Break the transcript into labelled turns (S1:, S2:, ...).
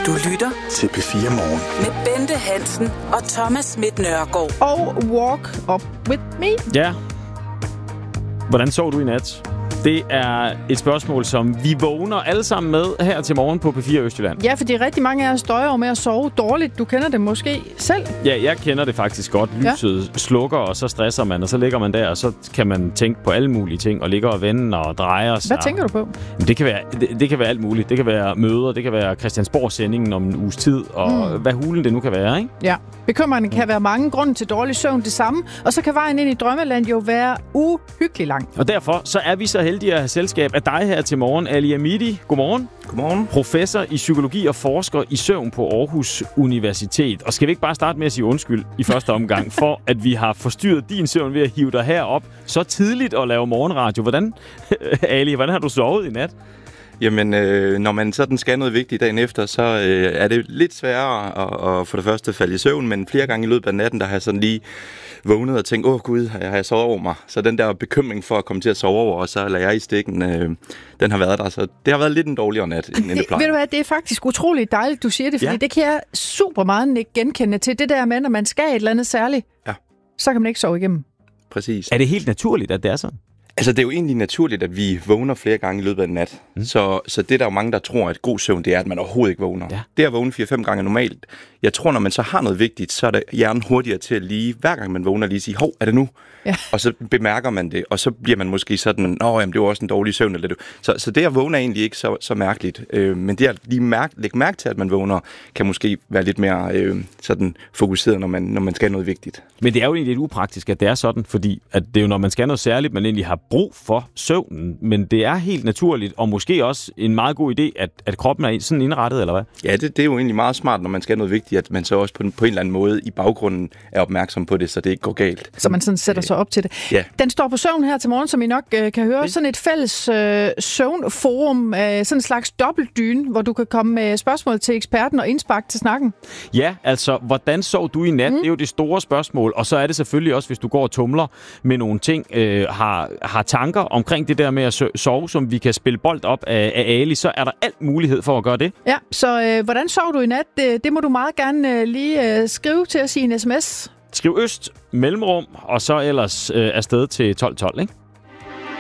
S1: Du lytter
S2: til P4 Morgen.
S1: Med Bente Hansen og Thomas Schmidt Nørgaard.
S3: Og Walk Up With Me.
S4: Ja. Hvordan sov du i nat? Det er et spørgsmål, som vi vågner alle sammen med her til morgen på P4 Østjylland.
S3: Ja, fordi rigtig mange af os døjer over med at sove dårligt. Du kender det måske selv.
S4: Ja, jeg kender det faktisk godt. Lyset slukker, og så stresser man, og så ligger man der, og så kan man tænke på alle mulige ting, og ligger og vende og drejer sig.
S3: Hvad tænker du på?
S4: Det kan være alt muligt. Det kan være møder, det kan være Christiansborg-sendingen om en uges tid, og hvad hulen det nu kan være, ikke?
S3: Ja, bekymringen kan være mange grunde til dårlig søvn det samme, og så kan vejen ind i drømmeland jo være uhyggelig lang.
S4: Og derfor så er vi så heldige at have selskab af dig her til morgen, Ali Amidi. Godmorgen.
S2: Godmorgen.
S4: Professor i psykologi og forsker i søvn på Aarhus Universitet. Og skal vi ikke bare starte med at sige undskyld i første omgang, for at vi har forstyrret din søvn ved at hive dig herop så tidligt og lave morgenradio. Hvordan har du sovet i nat?
S5: Jamen, når man sådan skal noget vigtigt dagen efter, så er det lidt sværere at for det første falde i søvn, men flere gange i løbet af natten, der har jeg sådan lige vågnet og tænkt, gud, har jeg sovet over mig? Så den der bekymring for at komme til at sove over, og så lader jeg i stikken, den har været der. Så det har været lidt en dårligere nat, end det plejer.
S3: Ved du hvad, det er faktisk utroligt dejligt, du siger det, fordi det kan jeg super meget genkende til. Det der med, når man skal et eller andet særligt, så kan man ikke sove igennem.
S5: Præcis.
S4: Er det helt naturligt, at det er sådan?
S5: Altså, det er jo egentlig naturligt, at vi vågner flere gange i løbet af en nat. Så det er der jo mange, der tror, at god søvn, det er, at man overhovedet ikke vågner. Ja. Det at vågne 4-5 gange normalt. Jeg tror, når man så har noget vigtigt, så er det hjernen hurtigere til at lige, hver gang man vågner, lige sige, hov, er det nu? Ja. Og så bemærker man det, og så bliver man måske sådan, jamen, det var også en dårlig søvn. Eller det. Så det at vågne er egentlig ikke så mærkeligt. Men det at lige lægge mærke til, at man vågner, kan måske være lidt mere sådan fokuseret, når man skal noget vigtigt.
S4: Men det er jo egentlig lidt upraktisk, at det er sådan, fordi at det er jo, når man skal noget særligt, man egentlig har brug for søvnen. Men det er helt naturligt, og måske også en meget god idé, at kroppen er sådan indrettet, eller hvad?
S5: Ja, det er jo egentlig meget smart, når man skal noget vigtigt, at man så også på en eller anden måde i baggrunden er opmærksom på det, så det ikke går galt.
S3: Så man sådan sætter sig op til det.
S5: Ja.
S3: Den står på søvn her til morgen, som I nok kan høre. Sådan et fælles søvnforum, sådan en slags dobbeltdyne, hvor du kan komme med spørgsmål til eksperten og indspark til snakken.
S4: Ja, altså, hvordan sov du i nat? Det er jo det store spørgsmål. Og så er det selvfølgelig også, hvis du går og tumler med nogle ting, har tanker omkring det der med at sove, som vi kan spille bold op af Ali, så er der alt mulighed for at gøre det.
S3: Ja, så hvordan sov du i nat? Det må du meget gerne lige skrive til os i en sms.
S4: Skriv øst, mellemrum, og så ellers afsted til 1212, ikke?